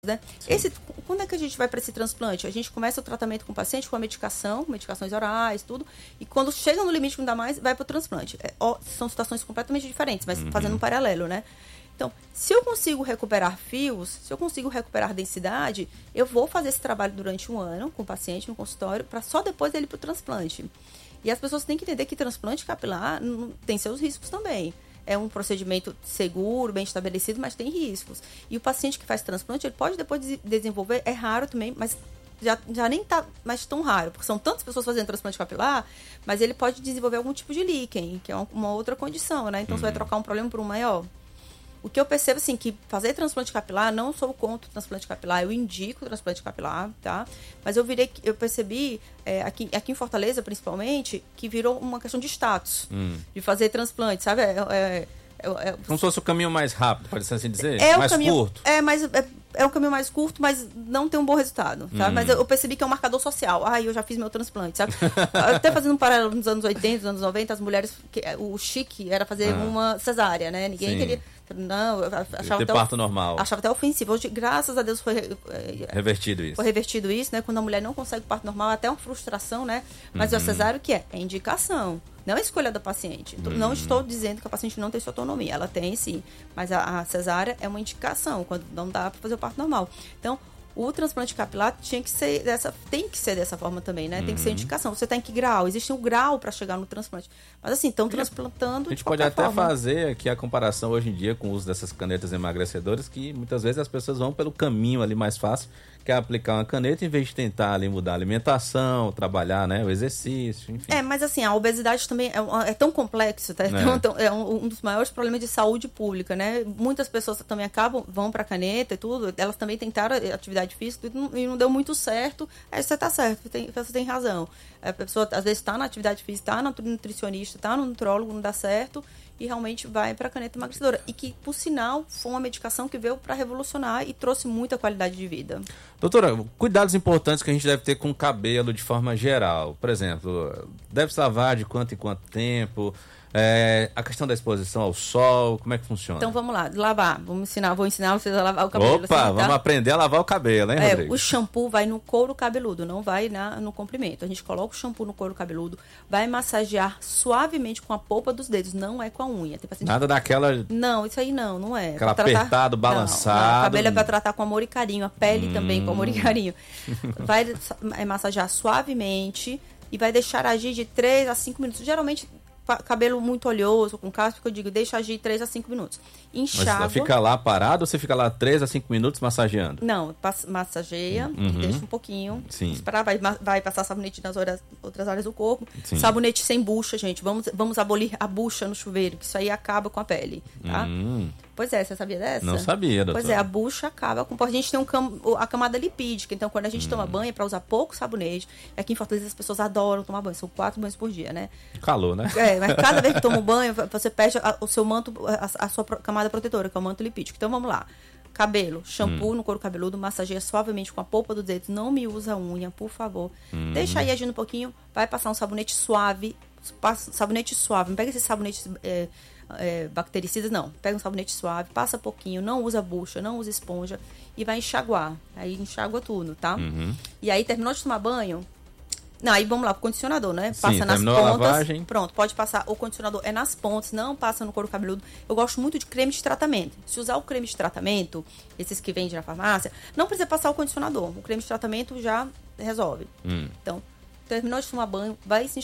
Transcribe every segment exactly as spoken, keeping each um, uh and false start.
Né? Esse, quando é que a gente vai para esse transplante? A gente começa o tratamento com o paciente com a medicação, medicações orais, tudo, e quando chega no limite que não dá mais, vai para o transplante. É, ó, são situações completamente diferentes, mas uhum. fazendo um paralelo, né? Então, se eu consigo recuperar fios, se eu consigo recuperar densidade, eu vou fazer esse trabalho durante um ano com o paciente no consultório, para só depois dele ir para o transplante. E as pessoas têm que entender que transplante capilar não, tem seus riscos também. É um procedimento seguro, bem estabelecido, mas tem riscos. E o paciente que faz transplante, ele pode depois de desenvolver, é raro também, mas já, já nem está mais tão raro, porque são tantas pessoas fazendo transplante capilar, mas ele pode desenvolver algum tipo de líquen, que é uma, uma outra condição, né? Então, uhum. você vai trocar um problema por um maior. O que eu percebo, assim, que fazer transplante capilar, não sou contra o transplante capilar, eu indico o transplante capilar, tá? Mas eu virei, eu percebi, é, aqui, aqui em Fortaleza, principalmente, que virou uma questão de status, hum. de fazer transplante, sabe? É, é, é, é, Como se fosse o caminho mais rápido, pode assim dizer? É mais o caminho, curto? É, mas é, é um caminho mais curto, mas não tem um bom resultado, sabe? Hum. Mas eu, eu percebi que é um marcador social. Ah, eu já fiz meu transplante, sabe? Até fazendo um paralelo nos anos oitenta, nos anos noventa, as mulheres, que, o chique era fazer ah. uma cesárea, né? Ninguém Sim. queria... Não, eu achava até parto o, normal. Achava até ofensivo. Hoje, graças a Deus, foi é, revertido isso. Foi revertido isso, né? Quando a mulher não consegue parto normal, até uma frustração, né? Mas uhum. o cesárea, o que é? É indicação. Não é escolha da paciente. Uhum. Não estou dizendo que a paciente não tem sua autonomia. Ela tem, sim. Mas a, a cesárea é uma indicação, quando não dá para fazer o parto normal. Então, o transplante capilar tinha que ser dessa, tem que ser dessa forma também, né? Tem uhum. que ser indicação. Você está em que grau? Existe um grau para chegar no transplante. Mas assim, estão transplantando. A gente pode até forma. fazer aqui a comparação hoje em dia com o uso dessas canetas emagrecedoras, que muitas vezes as pessoas vão pelo caminho ali mais fácil, que é aplicar uma caneta em vez de tentar ali mudar a alimentação, trabalhar, né, o exercício, enfim. É, mas assim, a obesidade também é, é tão complexo, tá? É, é. Tão, é um, um dos maiores problemas de saúde pública, né? Muitas pessoas também acabam, vão para a caneta e tudo, elas também tentaram atividade física e não, e não deu muito certo. Aí você tá certo, tem, você tem razão. A pessoa às vezes está na atividade física, está no nutricionista, está no nutrólogo, não dá certo e realmente vai para a caneta emagrecedora. E que, por sinal, foi uma medicação que veio para revolucionar e trouxe muita qualidade de vida. Doutora, cuidados importantes que a gente deve ter com o cabelo de forma geral. Por exemplo, deve se lavar de quanto em quanto tempo? É, a questão da exposição ao sol, como é que funciona? Então vamos lá, lavar. Vamos ensinar, vou ensinar vocês a lavar o cabelo. Opa, assim, tá? Vamos aprender a lavar o cabelo, hein, é, Rodrigo? O shampoo vai no couro cabeludo, não vai na, no comprimento. A gente coloca o shampoo no couro cabeludo, vai massagear suavemente com a polpa dos dedos, não é com a unha. Tem paciente Nada que... daquela... Não, isso aí não, não é. Aquela tratar... apertado, balançado. Não, não, o cabelo é para tratar com amor e carinho, a pele hum. também com amor e carinho. Vai é, massagear suavemente e vai deixar agir de três a cinco minutos. Geralmente... cabelo muito oleoso, com caspa, que eu digo, deixa agir três a cinco minutos. Enxágua. Mas você fica lá parado ou você fica lá três a cinco minutos massageando? Não, massageia, uhum. deixa um pouquinho. Sim. Esperar, vai, vai passar sabonete nas horas, outras áreas do corpo. Sim. Sabonete sem bucha, gente. Vamos, vamos abolir a bucha no chuveiro, que isso aí acaba com a pele, tá? Hum. Pois é, você sabia dessa? Não sabia, doutora. Pois é, a bucha acaba com... A gente tem um cam... a camada lipídica, então quando a gente hum. toma banho é para usar pouco sabonete. Aqui em Fortaleza as pessoas adoram tomar banho, são quatro banhos por dia, né? Calor, né? É, mas cada vez que toma um banho, você perde a, o seu manto, a, a sua camada protetora, que é o manto lipídico. Então vamos lá. Cabelo, shampoo hum. no couro cabeludo, massageia suavemente com a polpa do dedo. Não me usa unha, por favor. Hum. Deixa aí agindo um pouquinho, vai passar um sabonete suave, passa, sabonete suave, não pega esses sabonetes é, é, bactericidas, não. Pega um sabonete suave, passa pouquinho, não usa bucha, não usa esponja e vai enxaguar. Aí enxágua tudo, tá? Uhum. E aí terminou de tomar banho. Não, aí vamos lá pro condicionador, né? Passa Sim, nas pontas. A lavagem. Pronto, pode passar. O condicionador é nas pontas, não passa no couro cabeludo. Eu gosto muito de creme de tratamento. Se usar o creme de tratamento, esses que vendem na farmácia, não precisa passar o condicionador. O creme de tratamento já resolve. Hum. Então, terminou de tomar banho, vai se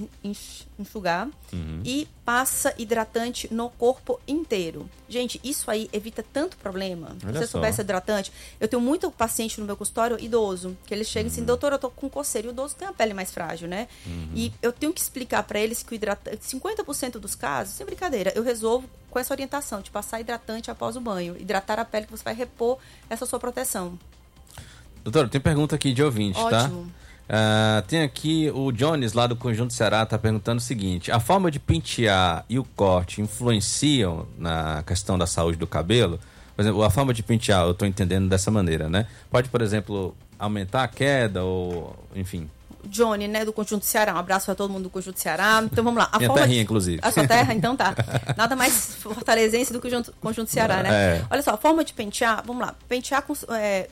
enxugar uhum. e passa hidratante no corpo inteiro. Gente, isso aí evita tanto problema. Se você soubesse hidratante, eu tenho muito paciente no meu consultório idoso, que eles chegam uhum. assim, doutor, eu tô com coceira. E o idoso tem a pele mais frágil, né? Uhum. E eu tenho que explicar para eles que o hidratante, cinquenta por cento dos casos, sem brincadeira, eu resolvo com essa orientação de passar hidratante após o banho. Hidratar a pele que você vai repor essa sua proteção. Doutor, tem pergunta aqui de ouvinte, Ótimo. Tá? Uh, tem aqui o Jones lá do Conjunto Ceará está perguntando o seguinte: a forma de pentear e o corte influenciam na questão da saúde do cabelo? Por exemplo, a forma de pentear, eu estou entendendo dessa maneira, né? Pode, por exemplo, aumentar a queda ou, enfim... Johnny, né, do Conjunto Ceará. Um abraço a todo mundo do Conjunto Ceará. Então vamos lá. A Minha forma terrinha, de... inclusive. A sua terra? Então tá. Nada mais fortalezense do que o Conjunto Ceará, né? É. Olha só, a forma de pentear, vamos lá. Pentear com, é,